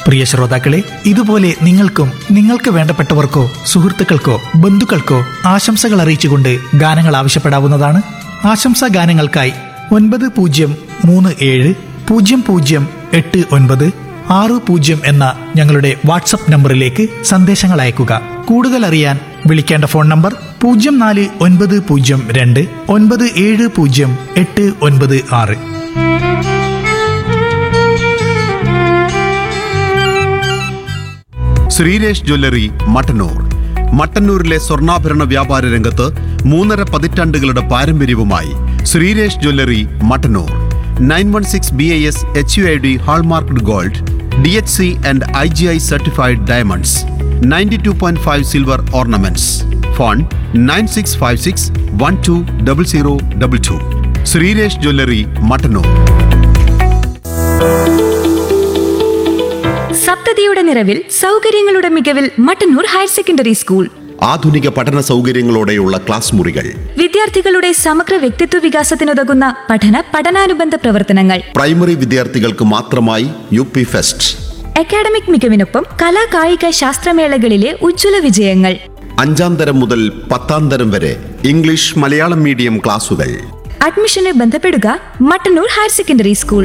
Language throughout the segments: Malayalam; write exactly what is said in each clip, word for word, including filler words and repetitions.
പ്രിയ ശ്രോതാക്കളെ, ഇതുപോലെ നിങ്ങൾക്കും നിങ്ങൾക്ക് വേണ്ടപ്പെട്ടവർക്കോ സുഹൃത്തുക്കൾക്കോ ബന്ധുക്കൾക്കോ ആശംസകൾ അറിയിച്ചുകൊണ്ട് ഗാനങ്ങൾ ആവശ്യപ്പെടാവുന്നതാണ്. ആശംസാ ഗാനങ്ങൾക്കായി ഒൻപത് പൂജ്യം മൂന്ന് ഏഴ് പൂജ്യം പൂജ്യം എട്ട് ഒൻപത് ആറ് പൂജ്യം എന്ന ഞങ്ങളുടെ വാട്സപ്പ് നമ്പറിലേക്ക് സന്ദേശങ്ങൾ അയക്കുക. കൂടുതൽ അറിയാൻ വിളിക്കേണ്ട ഫോൺ നമ്പർ പൂജ്യം നാല് ഒൻപത് പൂജ്യം രണ്ട് ഒൻപത് ഏഴ് പൂജ്യം എട്ട് ഒൻപത് ആറ്. ശ്രീരേഷ് ജ്വല്ലറി മട്ടന്നൂർ. മട്ടന്നൂരിലെ സ്വർണ്ണാഭരണ വ്യാപാര രംഗത്ത് മൂന്നര പതിറ്റാണ്ടുകളുടെ പാരമ്പര്യവുമായി Sreeresh jewellery Mattannur. Nine one six B I S H U I D hallmarked gold, D H C and I G I certified diamonds, ninety two point five silver ornaments. Phone nine six five six one two double zero double two. Sreeresh jewellery Mattannur. സപ്തതിയുടെ നിറവിൽ സൗകര്യങ്ങളുടെ മികവിൽ മട്ടന്നൂർ ഹയർ സെക്കൻഡറി സ്കൂൾ. ആധുനിക പഠന സൗകര്യങ്ങളോടെയുള്ള ക്ലാസ് മുറികൾ, വിദ്യാർത്ഥികളുടെ സമഗ്ര വ്യക്തിത്വ വികാസത്തിനുതകുന്ന പഠന പഠനാനുബന്ധ പ്രവർത്തനങ്ങൾ, പ്രൈമറി വിദ്യാർത്ഥികൾക്ക് മാത്രമായി യു പി ഫെസ്റ്റ്, അക്കാഡമിക് മികവിനൊപ്പം കലാ കായിക ശാസ്ത്രമേളകളിലെ ഉജ്ജ്വല വിജയങ്ങൾ. അഞ്ചാം തരം മുതൽ പത്താം തരം വരെ ഇംഗ്ലീഷ് മലയാളം മീഡിയം ക്ലാസുകൾ. അഡ്മിഷന് ബന്ധപ്പെടുക മട്ടന്നൂർ ഹയർ സെക്കൻഡറി സ്കൂൾ.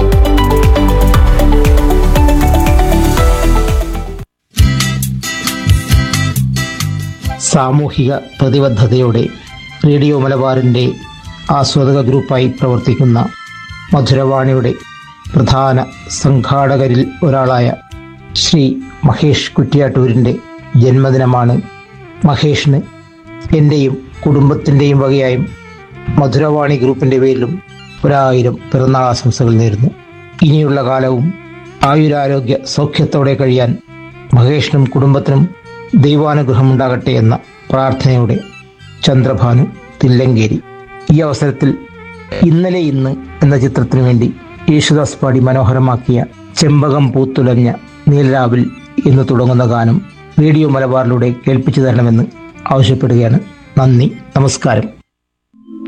സാമൂഹിക പ്രതിബദ്ധതയോടെ റേഡിയോ മലബാറിൻ്റെ ആസ്വാദക ഗ്രൂപ്പായി പ്രവർത്തിക്കുന്ന മധുരവാണിയുടെ പ്രധാന സംഘാടകരിൽ ഒരാളായ ശ്രീ മഹേഷ് കുറ്റ്യാട്ടൂരിൻ്റെ ജന്മദിനമാണ്. മഹേഷിന് എൻ്റെയും കുടുംബത്തിൻ്റെയും വകയായും മധുരവാണി ഗ്രൂപ്പിൻ്റെ പേരിലും ഒരായിരം പിറന്നാൾ ആശംസകൾ നേരുന്നു. ഇനിയുള്ള കാലവും ആയുരാരോഗ്യ സൗഖ്യത്തോടെ കഴിയാൻ മഹേഷിനും കുടുംബത്തിനും ദൈവാനുഗ്രഹമുണ്ടാകട്ടെ എന്ന പ്രാർത്ഥനയോടെ ചന്ദ്രഭാനു തില്ലങ്കേരി. ഈ അവസരത്തിൽ ഇന്നലെ ഇന്ന് എന്ന ചിത്രത്തിനു വേണ്ടി യേശുദാസ് പാടി മനോഹരമാക്കിയ ചെമ്പകം പൂത്തുലഞ്ഞ നീലരാവിൽ എന്ന് തുടങ്ങുന്ന ഗാനം റേഡിയോ മലബാറിലൂടെ കേൾപ്പിച്ചു തരണമെന്ന് ആവശ്യപ്പെടുകയാണ്. നന്ദി, നമസ്കാരം.